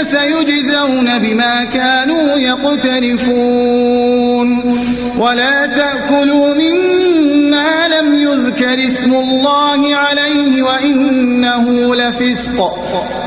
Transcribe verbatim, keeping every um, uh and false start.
سيجزون بما كانوا يقترفون ولا تأكلوا مما لم يذكر اسم الله عليه وإنه لفسق